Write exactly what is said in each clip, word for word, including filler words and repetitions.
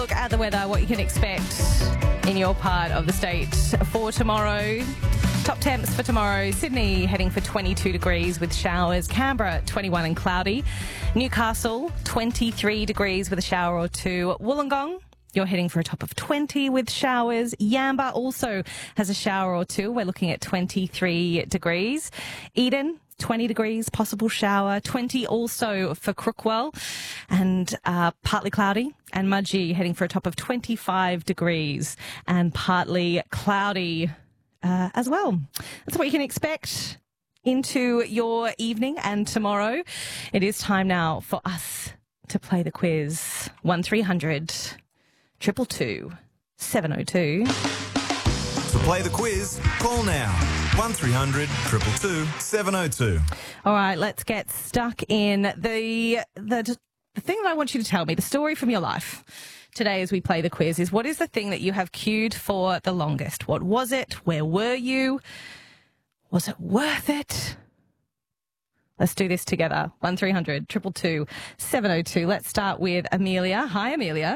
Look at the weather, what you can expect in your part of the state for tomorrow. Top temps for tomorrow: Sydney heading for twenty-two degrees with showers, Canberra twenty-one and cloudy, Newcastle twenty-three degrees with a shower or two, Wollongong you're heading for a top of twenty with showers, Yamba also has a shower or two, we're looking at twenty-three degrees, Eden twenty degrees, possible shower, twenty also for Crookwell, and uh, partly cloudy, and Mudgee heading for a top of twenty-five degrees and partly cloudy uh, as well. That's what you can expect into your evening and tomorrow. It is time now for us to play the quiz. one three hundred, two two two, seven oh two. To play the quiz, call now. one three hundred, two two two, seven oh two. All right, let's get stuck in. The, the, the thing that I want you to tell me, the story from your life today as we play the quiz, is what is the thing that you have queued for the longest? What was it? Where were you? Was it worth it? Let's do this together. one three hundred, two two two, seven oh two. Let's start with Amelia. Hi, Amelia.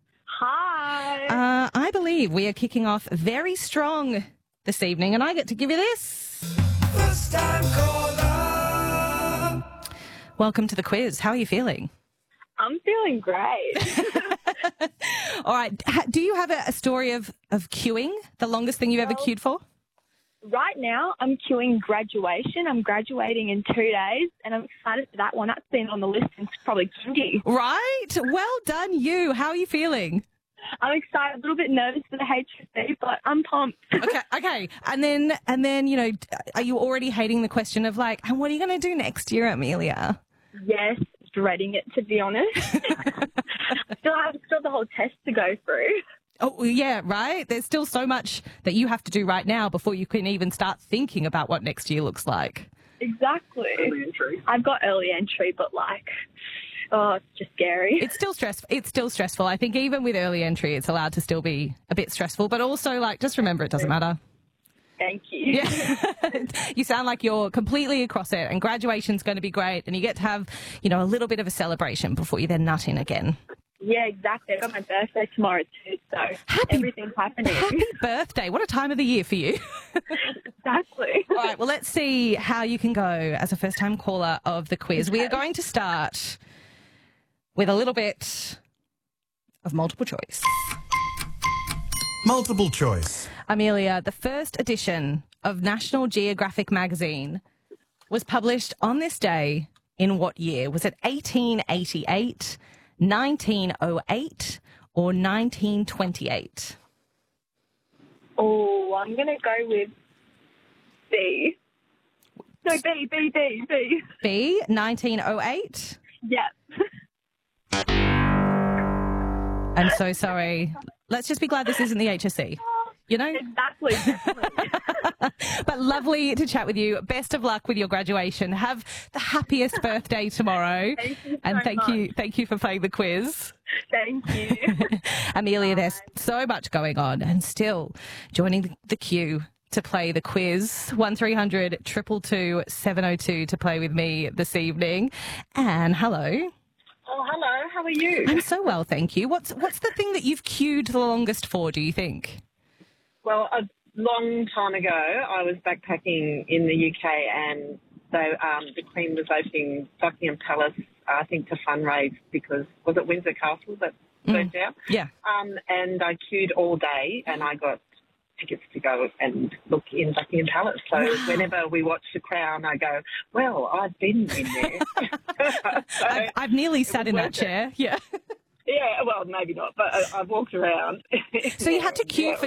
Hi. Uh, I believe we are kicking off very strong this evening, and I get to give you this. First time caller. Welcome to the quiz. How are you feeling? I'm feeling great. All right. Ha- Do you have a, a story of, of queuing, the longest thing you've ever Well- queued for? Right now, I'm queuing graduation. I'm graduating in two days, and I'm excited for that one. That's been on the list since probably kindy. Right. Well done, you. How are you feeling? I'm excited, a little bit nervous for the H S C, but I'm pumped. Okay. Okay. And then, and then, you know, are you already hating the question of like, and what are you going to do next year, Amelia? Yes, dreading it, to be honest. Still have still have the whole test to go through. Oh, yeah, right? There's still so much that you have to do right now before you can even start thinking about what next year looks like. Exactly. Early entry. I've got early entry, but like, oh, it's just scary. It's still stressful. It's still stressful. I think even with early entry, it's allowed to still be a bit stressful, but also like, just remember it doesn't matter. Thank you. Yeah. You sound like you're completely across it, and graduation's going to be great, and you get to have, you know, a little bit of a celebration before you then nut in again. Yeah, exactly. I've got my birthday tomorrow too, so Happy, everything's happening. Happy birthday. What a time of the year for you. Exactly. All right, well, let's see how you can go as a first-time caller of the quiz. We are going to start with a little bit of multiple choice. Multiple choice. Amelia, the first edition of National Geographic magazine was published on this day in what year? Was it eighteen eighty-eight, nineteen oh eight, or nineteen twenty-eight? Oh, I'm going to go with B. No, B, B, B, B. B, nineteen oh eight? Yep. I'm so sorry. Let's just be glad this isn't the H S C. You know? Exactly. But lovely to chat with you. Best of luck with your graduation. Have the happiest birthday tomorrow. Thank you so and thank much. you, thank you for playing the quiz. Thank you. Amelia, there's so much going on, and still joining the, the queue to play the quiz. one three hundred, two two two, seven oh two to play with me this evening. Anne, hello. Oh, hello. How are you? I'm so well, thank you. What's what's the thing that you've queued the longest for, do you think? Well, a long time ago, I was backpacking in the U K, and so um, the Queen was opening Buckingham Palace, I think, to fundraise because, was it Windsor Castle that burnt down? Yeah. Um, and I queued all day, and I got tickets to go and look in Buckingham Palace. So whenever we watch The Crown, I go, well, I've been in there. so, I've, I've nearly sat in that worth it. chair. Yeah. yeah, well, maybe not, but I, I've walked around. So you had to queue Yeah, for